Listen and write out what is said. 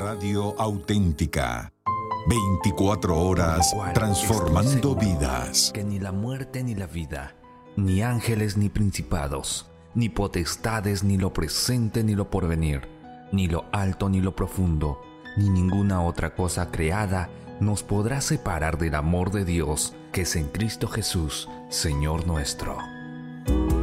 Radio Auténtica. 24 horas transformando vidas. Que ni la muerte ni la vida, ni ángeles ni principados, ni potestades, ni lo presente ni lo porvenir, ni lo alto ni lo profundo, ni ninguna otra cosa creada nos podrá separar del amor de Dios que es en Cristo Jesús, Señor nuestro.